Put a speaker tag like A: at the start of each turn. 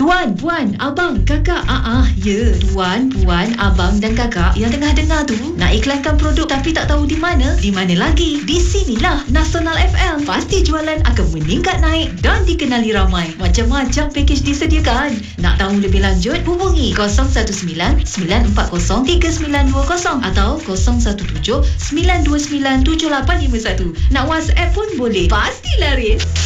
A: Tuan, puan, abang, kakak. Ya. Tuan, puan, abang dan kakak yang tengah dengar tu nak iklankan produk tapi tak tahu di mana? Di mana lagi? Di sinilah Nasional FM. Pasti jualan akan meningkat naik dan dikenali ramai. Macam-macam pakej disediakan. Nak tahu lebih lanjut? Hubungi 017-940-3920 atau 017-929-7851. Nak WhatsApp pun boleh. Pasti laris.